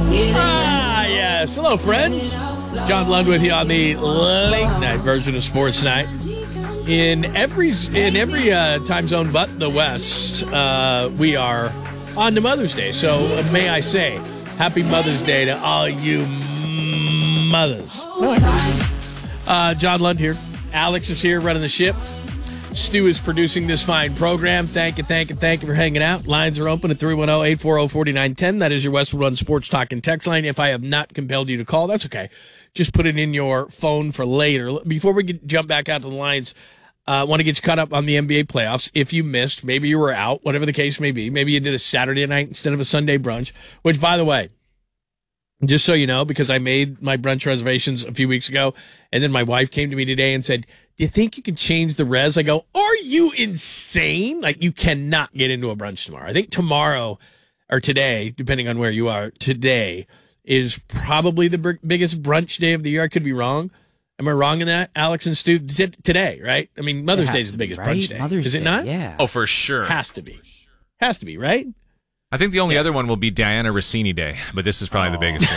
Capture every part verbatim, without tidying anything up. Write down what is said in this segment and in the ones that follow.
Ah, yes. Hello, friends. John Lund with you on the late night version of Sports Night. In every in every uh, time zone but the West, uh, we are on to Mother's Day. So uh, may I say, Happy Mother's Day to all you mothers. Uh, John Lund here. Alex is here running the ship. Stu is producing this fine program. Thank you, thank you, thank you for hanging out. Lines are open at three one zero, eight four zero, four nine one zero. That is your Westwood One Sports Talk and Text line. If I have not compelled you to call, that's okay. Just put it in your phone for later. Before we get, jump back out to the lines, I uh, want to get you caught up on the N B A playoffs. If you missed, maybe you were out, whatever the case may be. Maybe you did a Saturday night instead of a Sunday brunch, which, by the way, just so you know, because I made my brunch reservations a few weeks ago, and then my wife came to me today and said, do you think you can change the res? I go, are you insane? Like, you cannot get into a brunch tomorrow. I think tomorrow, or today, depending on where you are, today is probably the b- biggest brunch day of the year. I could be wrong. Am I wrong in that, Alex and Stu? T- today, right? I mean, Mother's Day is the biggest right? brunch day. Mother's is it Day, not? Yeah. Oh, for sure. Has to be. Has to be, right? I think the only Yeah. other one will be Diana Rossini Day, but this is probably Oh. the biggest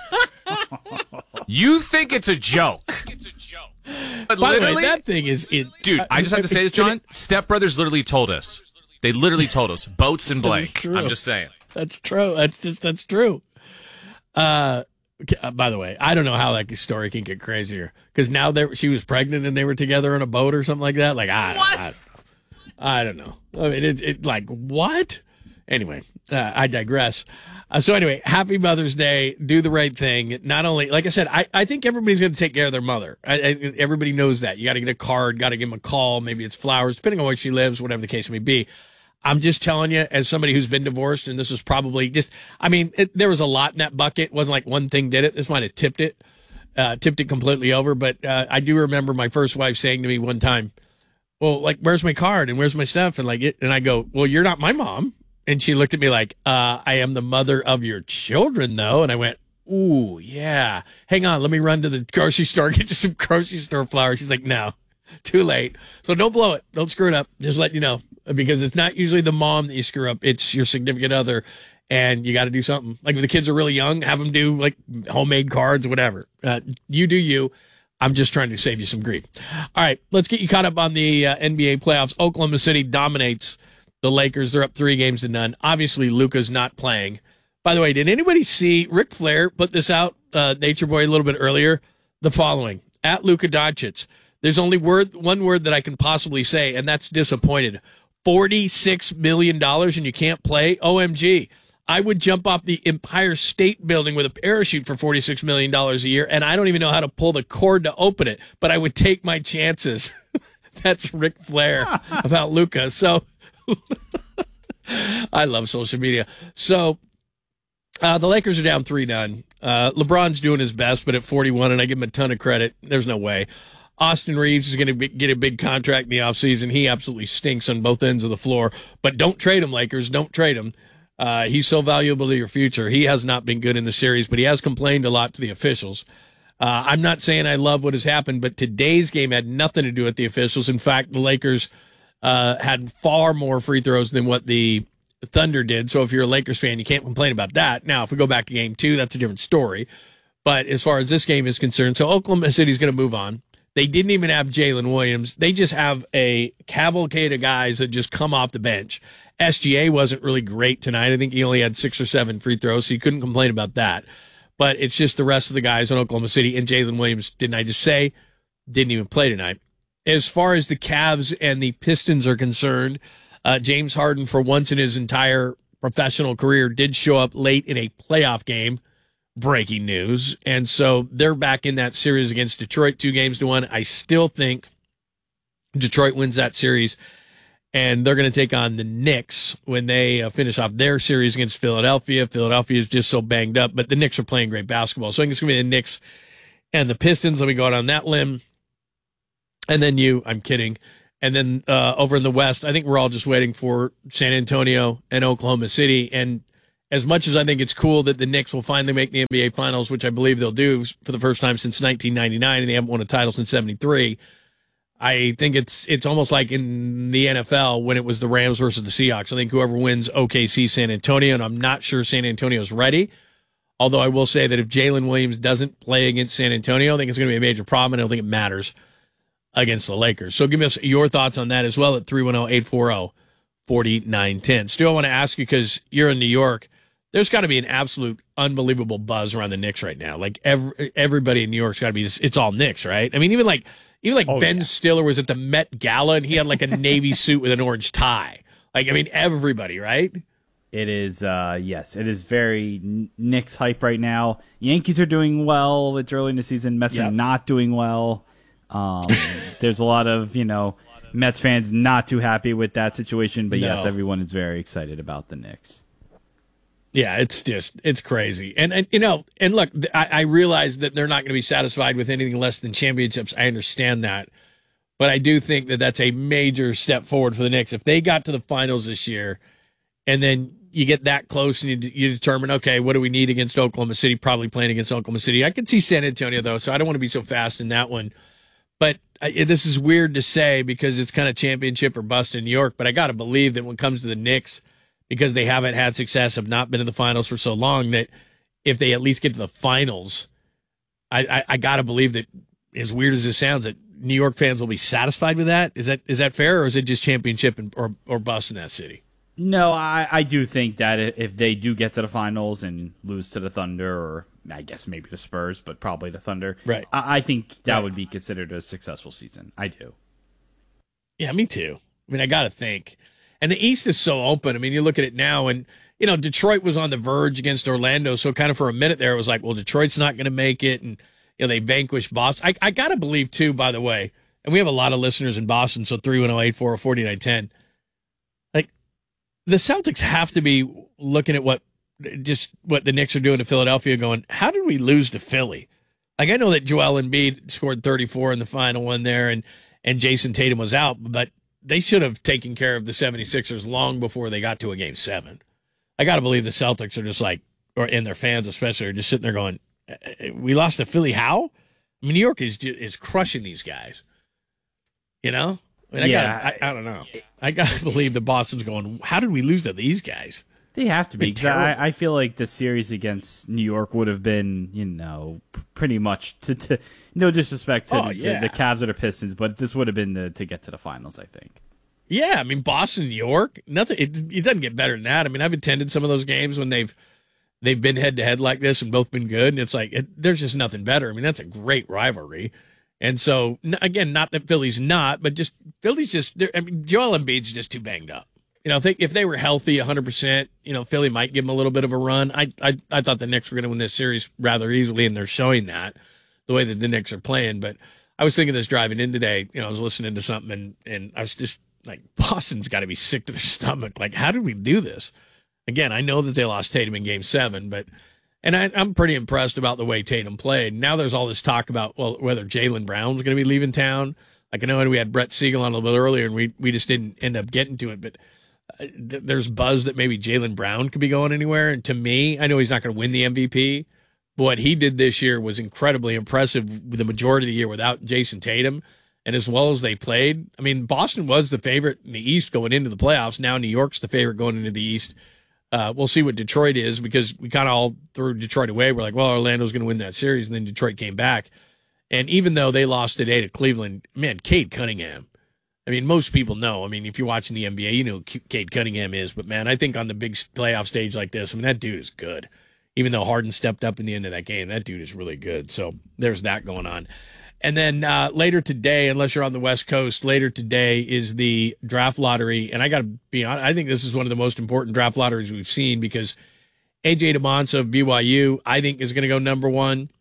one. You think it's a joke. But By the literally, way, that thing is it, dude, I just have to say this, John. Step Brothers literally told us. They literally told us. Boats and Blake. true. I'm just saying. That's true. That's just that's true. Uh, okay, uh, by the way, I don't know how that story can get crazier because now they she was pregnant and they were together on a boat or something like that. Like I, What? I, don't know. I don't know. I mean, it, it like what? Anyway, uh, I digress. Uh, so anyway, happy Mother's Day. Do the right thing. Not only, like I said, I, I think everybody's going to take care of their mother. I, I, everybody knows that. You got to get a card, got to give them a call. Maybe it's flowers, depending on where she lives, whatever the case may be. I'm just telling you, as somebody who's been divorced, and this was probably just, I mean, it, there was a lot in that bucket. It wasn't like one thing did it. This might have tipped it, uh, tipped it completely over. But uh, I do remember my first wife saying to me one time, well, like, where's my card and where's my stuff? And like, it, and I go, well, you're not my mom. And she looked at me like, uh, I am the mother of your children, though. And I went, ooh, yeah. Hang on. Let me run to the grocery store, get you some grocery store flowers. She's like, no, too late. So don't blow it. Don't screw it up. Just let you know. Because it's not usually the mom that you screw up. It's your significant other. And you got to do something. Like if the kids are really young, have them do like homemade cards, whatever. Uh, you do you. I'm just trying to save you some grief. All right. Let's get you caught up on the uh, N B A playoffs. Oklahoma City dominates the Lakers. They're up three games to none. Obviously, Luka's not playing. By the way, did anybody see Ric Flair put this out, uh, Nature Boy, a little bit earlier? The following. At Luka Doncic. There's only word one word that I can possibly say, and that's disappointed. forty-six million dollars and you can't play? O M G. I would jump off the Empire State Building with a parachute for forty-six million dollars a year, and I don't even know how to pull the cord to open it, but I would take my chances. That's Ric Flair about Luka. So I love social media. So uh, the Lakers are down three none. Uh, LeBron's doing his best, but at forty-one, and I give him a ton of credit. There's no way. Austin Reeves is going to get a big contract in the offseason. He absolutely stinks on both ends of the floor. But don't trade him, Lakers. Don't trade him. Uh, he's so valuable to your future. He has not been good in the series, but he has complained a lot to the officials. Uh, I'm not saying I love what has happened, but today's game had nothing to do with the officials. In fact, the Lakers uh, had far more free throws than what the Thunder did. So if you're a Lakers fan, you can't complain about that. Now, if we go back to game two, that's a different story. But as far as this game is concerned, so Oklahoma City's going to move on. They didn't even have Jalen Williams. They just have a cavalcade of guys that just come off the bench. S G A wasn't really great tonight. I think he only had six or seven free throws, so you couldn't complain about that. But it's just the rest of the guys in Oklahoma City, and Jalen Williams, didn't I just say, didn't even play tonight. As far as the Cavs and the Pistons are concerned, uh, James Harden, for once in his entire professional career, did show up late in a playoff game. Breaking news. And so they're back in that series against Detroit, two games to one. I still think Detroit wins that series, and they're going to take on the Knicks when they uh, finish off their series against Philadelphia. Philadelphia is just so banged up, but the Knicks are playing great basketball. So I think it's going to be the Knicks and the Pistons. Let me go out on that limb. And then you, I'm kidding. And then uh, over in the West, I think we're all just waiting for San Antonio and Oklahoma City. And as much as I think it's cool that the Knicks will finally make the N B A Finals, which I believe they'll do for the first time since nineteen ninety-nine, and they haven't won a title since seventy-three, I think it's it's almost like in the N F L when it was the Rams versus the Seahawks. I think whoever wins O K C, San Antonio, and I'm not sure San Antonio's ready. Although I will say that if Jalen Williams doesn't play against San Antonio, I think it's going to be a major problem, and I don't think it matters against the Lakers. So give us your thoughts on that as well at three one zero, eight four zero, four nine one zero. Stu, I want to ask you, because you're in New York, there's got to be an absolute unbelievable buzz around the Knicks right now. Like every, everybody in New York's got to be just, it's all Knicks, right? I mean, even like even like oh, Ben yeah. Stiller was at the Met Gala and he had like a navy suit with an orange tie. Like, I mean, everybody, right? It is, uh, yes, it is very Knicks hype right now. Yankees are doing well. It's early in the season. Mets Yep. are not doing well. Um, there's a lot of, you know, Mets fans not too happy with that situation. But, No. yes, everyone is very excited about the Knicks. Yeah, it's just, it's crazy. And, and you know, and look, I, I realize that they're not going to be satisfied with anything less than championships. I understand that. But I do think that that's a major step forward for the Knicks. If they got to the finals this year and then you get that close and you, you determine, okay, what do we need against Oklahoma City? Probably playing against Oklahoma City. I could see San Antonio, though, so I don't want to be so fast in that one. But I, this is weird to say because it's kind of championship or bust in New York. But I got to believe that when it comes to the Knicks, because they haven't had success, have not been in the finals for so long, that if they at least get to the finals, I, I, I got to believe that, as weird as it sounds, that New York fans will be satisfied with that. Is that is that fair, or is it just championship and, or or bust in that city? No, I, I do think that if they do get to the finals and lose to the Thunder, or I guess maybe the Spurs, but probably the Thunder, Right. I, I think that Right. would be considered a successful season. I do. Yeah, me too. I mean, I got to think. And the East is so open. I mean, you look at it now, and, you know, Detroit was on the verge against Orlando. So kind of for a minute there, it was like, well, Detroit's not going to make it. And, you know, they vanquished Boston. I, I got to believe, too, by the way, and we have a lot of listeners in Boston, so three one zero, eight four zero, four nine one zero. Like, the Celtics have to be looking at what just what the Knicks are doing to Philadelphia going, how did we lose to Philly? Like, I know that Joel Embiid scored thirty-four in the final one there, and, and Jason Tatum was out, but they should have taken care of the 76ers long before they got to a game seven. I got to believe the Celtics are just like, or and their fans especially, are just sitting there going, we lost to Philly, how? I mean, New York is is crushing these guys. You know? I mean, I Yeah. gotta, I, I don't know. I got to believe that Boston's going, how did we lose to these guys? They have to be. Been 'Cause terrible. I, I feel like the series against New York would have been, you know, p- pretty much to, to no disrespect to Oh, the, yeah. the, the Cavs or the Pistons, but this would have been the, to get to the finals, I think. Yeah, I mean, Boston, New York, nothing. It, it doesn't get better than that. I mean, I've attended some of those games when they've they've been head to head like this and both been good, and it's like it, there's just nothing better. I mean, that's a great rivalry. And so, n- again, not that Philly's not, but just Philly's just. they're- I mean, Joel Embiid's just too banged up. You know, if they, if they were healthy one hundred percent, you know, Philly might give them a little bit of a run. I I, I thought the Knicks were going to win this series rather easily, and they're showing that the way that the Knicks are playing. But I was thinking this driving in today. You know, I was listening to something, and, and I was just like, Boston's got to be sick to their stomach. Like, how did we do this? Again, I know that they lost Tatum in Game Seven, but and I, I'm pretty impressed about the way Tatum played. Now there's all this talk about well whether Jaylen Brown's going to be leaving town. Like I know we had Brett Siegel on a little bit earlier, and we we just didn't end up getting to it, but. Th- there's buzz that maybe Jaylen Brown could be going anywhere. And to me, I know he's not going to win the M V P, but what he did this year was incredibly impressive the majority of the year without Jason Tatum. And as well as they played, I mean, Boston was the favorite in the East going into the playoffs. Now New York's the favorite going into the East. Uh, we'll see what Detroit is because we kind of all threw Detroit away. We're like, well, Orlando's going to win that series. And then Detroit came back. And even though they lost today to Cleveland, man, Cade Cunningham. I mean, most people know. I mean, if you're watching the N B A, you know who Cade Cunningham is. But, man, I think on the big playoff stage like this, I mean, that dude is good. Even though Harden stepped up in the end of that game, that dude is really good. So there's that going on. And then uh, later today, unless you're on the West Coast, later today is the draft lottery. And I got to be honest, I think this is one of the most important draft lotteries we've seen because A J DeMonsa of B Y U, I think, is going to go number one.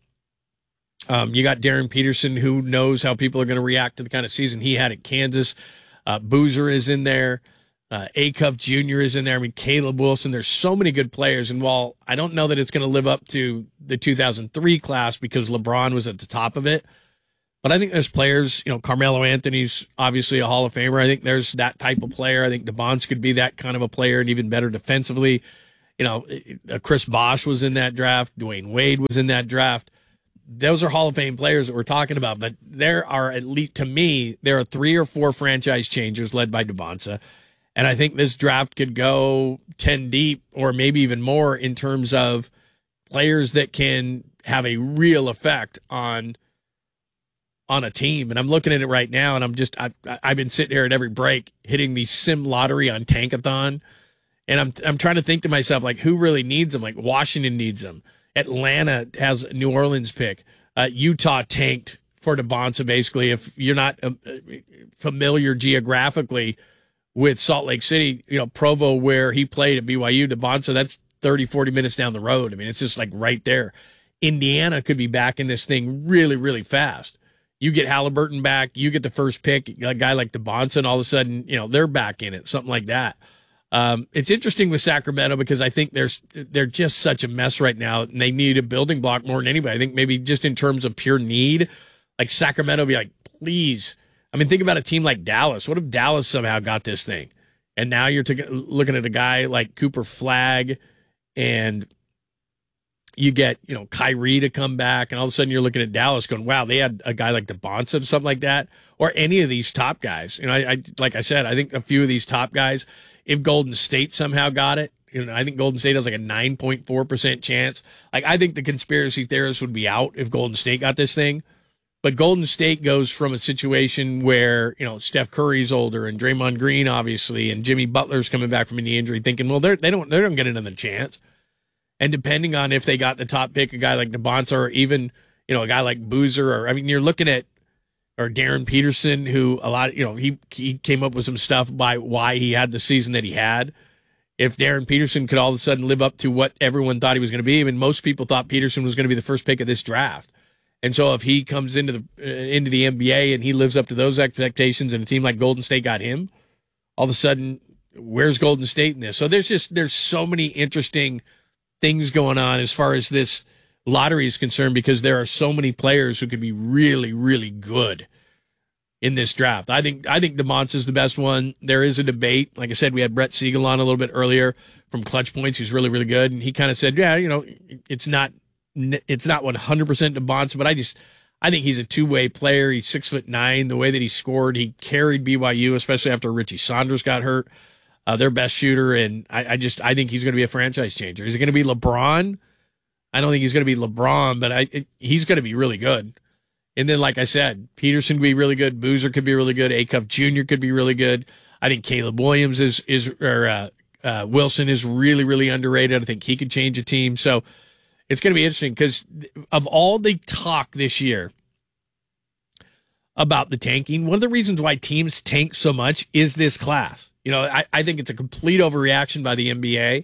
Um, you got Darren Peterson, who knows how people are going to react to the kind of season he had at Kansas. Uh, Boozer is in there. Uh, Acuff Junior is in there. I mean, Caleb Wilson. There's so many good players. And while I don't know that it's going to live up to the two thousand three class because LeBron was at the top of it, but I think there's players, you know, Carmelo Anthony's obviously a Hall of Famer. I think there's that type of player. I think DeBonce could be that kind of a player and even better defensively. You know, uh, Chris Bosh was in that draft. Dwayne Wade was in that draft. Those are Hall of Fame players that we're talking about, but there are at least, to me, there are three or four franchise changers led by DeBonsa. And I think this draft could go ten deep or maybe even more in terms of players that can have a real effect on on a team. And I'm looking at it right now, and I'm just I, I've been sitting here at every break hitting the sim lottery on Tankathon, and I'm I'm trying to think to myself, like, who really needs them? Like, Washington needs them. Atlanta has a New Orleans pick. Uh, Utah tanked for DeBonsa, basically. If you're not uh, familiar geographically with Salt Lake City, you know, Provo, where he played at B Y U, DeBonsa, that's thirty, forty minutes down the road. I mean, it's just like right there. Indiana could be back in this thing really, really fast. You get Halliburton back, you get the first pick, a guy like DeBonsa, and all of a sudden, you know, they're back in it, something like that. Um, it's interesting with Sacramento because I think there's they're just such a mess right now, and they need a building block more than anybody. I think maybe just in terms of pure need, like Sacramento be like, please. I mean, think about a team like Dallas. What if Dallas somehow got this thing? And now you're t- looking at a guy like Cooper Flagg, and you get, you know, Kyrie to come back, and all of a sudden you're looking at Dallas going, wow, they had a guy like DeBonsa or something like that, or any of these top guys. You know, I, I like I said, I think a few of these top guys, if Golden State somehow got it, you know, I think Golden State has like a nine point four percent chance. Like, I think the conspiracy theorists would be out if Golden State got this thing. But Golden State goes from a situation where, you know, Steph Curry's older and Draymond Green, obviously, and Jimmy Butler's coming back from a knee injury, thinking, well, they're, they don't they don't get another chance. And depending on if they got the top pick, a guy like DeBonsa, or even, you know, a guy like Boozer, or I mean, you're looking at, or Darren Peterson, who a lot, you know, he he came up with some stuff by why he had the season that he had. If Darren Peterson could all of a sudden live up to what everyone thought he was going to be, I mean, most people thought Peterson was going to be the first pick of this draft. And so if he comes into the uh, into the N B A and he lives up to those expectations, and a team like Golden State got him, all of a sudden, where's Golden State in this? So there's just there's so many interesting things going on as far as this lottery is concerned, because there are so many players who could be really, really good in this draft. I think I think DeMonts is the best one. There is a debate. Like I said, we had Brett Siegel on a little bit earlier from Clutch Points, who's really, really good, and he kind of said, yeah, you know, it's not it's not one hundred percent DeMonts, but I just I think he's a two-way player. He's six foot nine. The way that he scored, he carried B Y U, especially after Richie Saunders got hurt. Uh, their best shooter, and I, I just I think he's going to be a franchise changer. Is it going to be LeBron? I don't think he's going to be LeBron, but I it, he's going to be really good. And then, like I said, Peterson could be really good. Boozer could be really good. Acuff Junior could be really good. I think Caleb Williams is is or uh, uh, Wilson is really really underrated. I think he could change a team. So it's going to be interesting because of all the talk this year about the tanking, one of the reasons why teams tank so much is this class. You know, I, I think it's a complete overreaction by the N B A,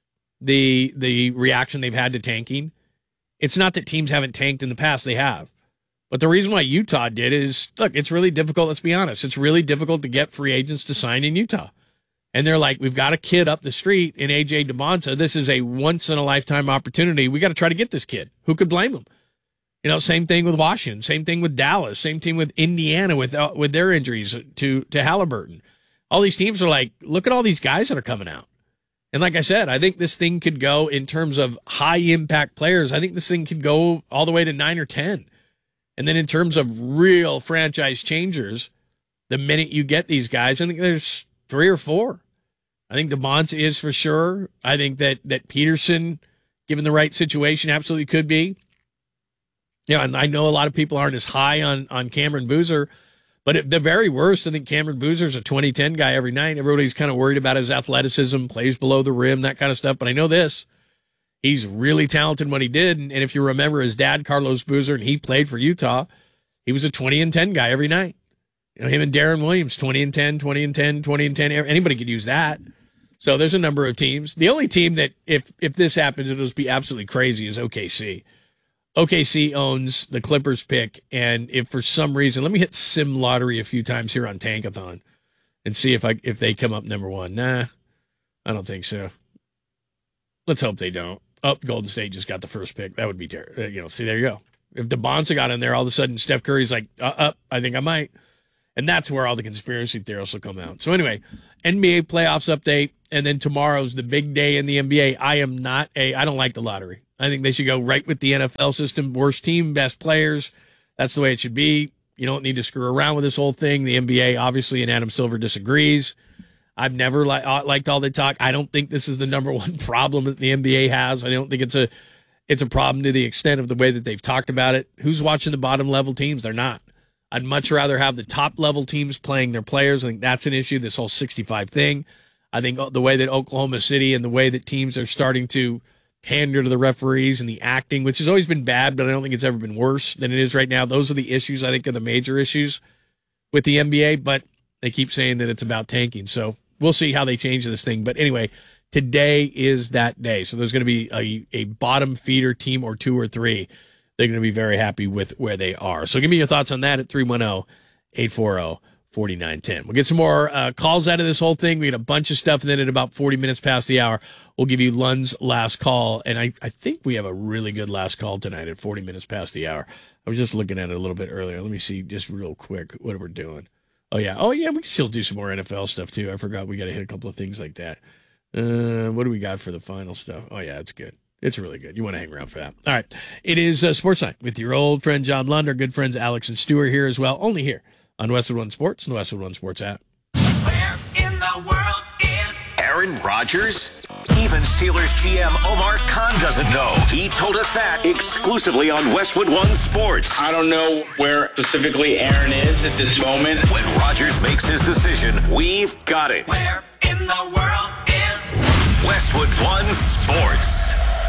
the the reaction they've had to tanking. It's not that teams haven't tanked in the past. They have. But the reason why Utah did is, look, it's really difficult. Let's be honest. It's really difficult to get free agents to sign in Utah. And they're like, we've got a kid up the street in A J DeMonta. This is a once-in-a-lifetime opportunity. We got to try to get this kid. Who could blame them? You know, same thing with Washington. Same thing with Dallas. Same thing with Indiana with uh, with their injuries to to Halliburton. All these teams are like, look at all these guys that are coming out. And like I said, I think this thing could go in terms of high-impact players. I think this thing could go all the way to nine or ten. And then in terms of real franchise changers, the minute you get these guys, I think there's three or four. I think DeMonts is for sure. I think that that Peterson, given the right situation, absolutely could be. Yeah, and I know a lot of people aren't as high on, on Cameron Boozer, but at the very worst, I think Cameron Boozer's a twenty ten guy every night. Everybody's kind of worried about his athleticism, plays below the rim, that kind of stuff. But I know this. He's really talented in what he did. And if you remember his dad, Carlos Boozer, and he played for Utah, he was a twenty and ten guy every night. You know, him and Darren Williams, twenty and ten, twenty and ten, twenty and ten. Anybody could use that. So there's a number of teams. The only team that, if if this happens, it'll just be absolutely crazy is O K C. O K C owns the Clippers pick, and if for some reason, let me hit Sim Lottery a few times here on Tankathon and see if I if they come up number one. Nah, I don't think so. Let's hope they don't. Oh, Golden State just got the first pick. That would be terrible. You know, see, there you go. If DeBonsa got in there, all of a sudden Steph Curry's like, uh, uh, I think I might. And that's where all the conspiracy theorists will come out. So anyway, N B A playoffs update, and then tomorrow's the big day in the N B A. I am not a, I don't like the lottery. I think they should go right with the N F L system. Worst team, best players. That's the way it should be. You don't need to screw around with this whole thing. The N B A, obviously, and Adam Silver disagrees. I've never li- liked all the talk. I don't think this is the number one problem that the N B A has. I don't think it's a it's a problem to the extent of the way that they've talked about it. Who's watching the bottom level teams? They're not. I'd much rather have the top level teams playing their players. I think that's an issue, this whole sixty-five thing. I think the way that Oklahoma City and the way that teams are starting to pander to the referees and the acting, which has always been bad, but I don't think it's ever been worse than it is right now. Those are the issues I think are the major issues with the N B A, but they keep saying that it's about tanking. So we'll see how they change this thing. But anyway, today is that day. So there's going to be a, a bottom feeder team or two or three. They're going to be very happy with where they are. So give me your thoughts on that at three one zero, eight four zero, four nine one zero. We'll get some more uh, calls out of this whole thing. We got a bunch of stuff. And then at about forty minutes past the hour, we'll give you Lund's last call. And I, I think we have a really good last call tonight at forty minutes past the hour. I was just looking at it a little bit earlier. Let me see just real quick what we're doing. Oh, yeah. Oh, yeah, we can still do some more N F L stuff, too. I forgot we got to hit a couple of things like that. Uh, what do we got for the final stuff? Oh, yeah, it's good. It's really good. You want to hang around for that. All right. It is uh, Sports Night with your old friend John Lund, our good friends Alex and Stu are here as well, only here on Westwood One Sports and the Westwood One Sports app. Where in the world is Aaron Rodgers? Even Steelers G M Omar Khan doesn't know. He told us that exclusively on Westwood One Sports. I don't know where specifically Aaron is at this moment. When Rodgers makes his decision, we've got it. Where in the world is Westwood One Sports?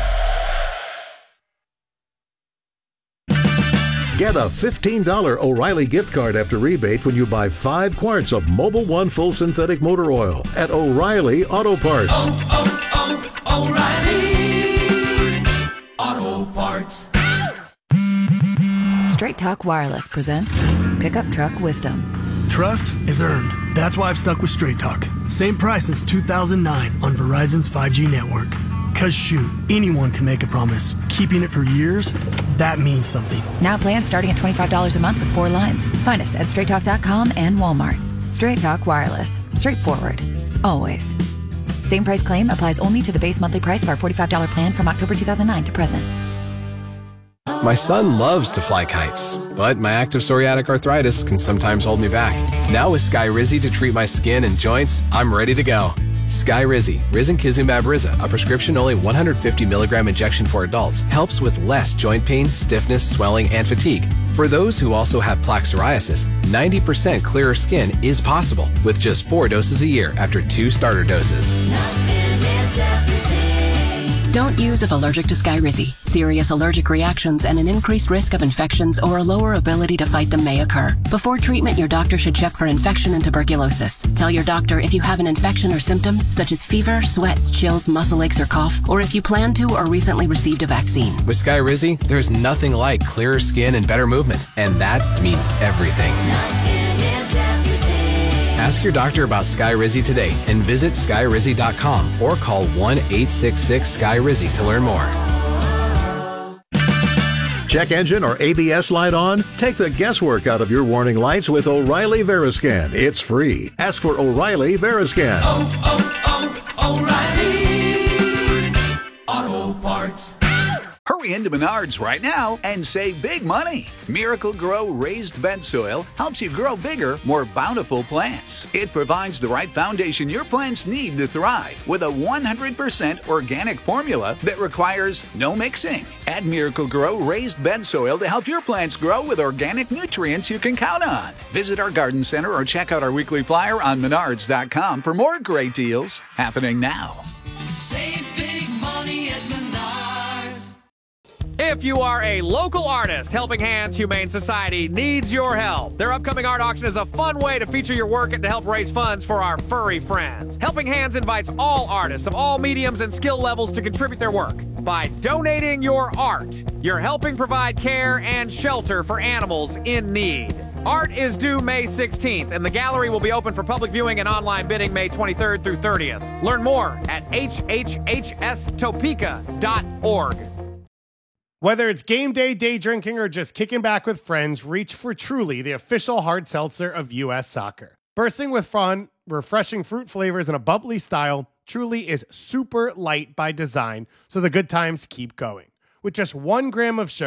Get a fifteen dollars O'Reilly gift card after rebate when you buy five quarts of Mobil One Full Synthetic Motor Oil at O'Reilly Auto Parts. Oh, oh, oh, O'Reilly Auto Parts. Straight Talk Wireless presents Pickup Truck Wisdom. Trust is earned. That's why I've stuck with Straight Talk. Same price since two thousand nine on Verizon's five G network. Cause shoot, anyone can make a promise. Keeping it for years, that means something. Now plans starting at twenty-five dollars a month with four lines. Find us at straight talk dot com and Walmart. Straight Talk Wireless. Straightforward. Always. Same price claim applies only to the base monthly price of our forty-five dollars plan from October two thousand nine to present. My son loves to fly kites, but my active psoriatic arthritis can sometimes hold me back. Now with Skyrizi to treat my skin and joints, I'm ready to go. Skyrizi, risankizumab Riza, a prescription-only one hundred fifty milligram injection for adults, helps with less joint pain, stiffness, swelling, and fatigue. For those who also have plaque psoriasis, ninety percent clearer skin is possible with just four doses a year after two starter doses. Don't use if allergic to Skyrizi. Serious allergic reactions and an increased risk of infections or a lower ability to fight them may occur. Before treatment, your doctor should check for infection and tuberculosis. Tell your doctor if you have an infection or symptoms such as fever, sweats, chills, muscle aches, or cough, or if you plan to or recently received a vaccine. With Skyrizi, there's nothing like clearer skin and better movement, and that means everything. Ask your doctor about Skyrizi today and visit skyrizi dot com or call one eight six six Sky Rizzy to learn more. Check engine or A B S light on? Take the guesswork out of your warning lights with O'Reilly Veriscan. It's free. Ask for O'Reilly Veriscan. Oh, oh, oh, O'Reilly Auto Parts. Hurry into Menards right now and save big money. Miracle Grow Raised Bed Soil helps you grow bigger, more bountiful plants. It provides the right foundation your plants need to thrive with a one hundred percent organic formula that requires no mixing. Add Miracle Grow Raised Bed Soil to help your plants grow with organic nutrients you can count on. Visit our garden center or check out our weekly flyer on menards dot com for more great deals happening now. Save big money at Menards. If you are a local artist, Helping Hands Humane Society needs your help. Their upcoming art auction is a fun way to feature your work and to help raise funds for our furry friends. Helping Hands invites all artists of all mediums and skill levels to contribute their work. By donating your art, you're helping provide care and shelter for animals in need. Art is due May sixteenth, and the gallery will be open for public viewing and online bidding May twenty-third through thirtieth. Learn more at h h h s topeka dot org. Whether it's game day, day drinking, or just kicking back with friends, reach for Truly, the official hard seltzer of U S Soccer. Bursting with fun, refreshing fruit flavors, and a bubbly style, Truly is super light by design, so the good times keep going. With just one gram of sugar,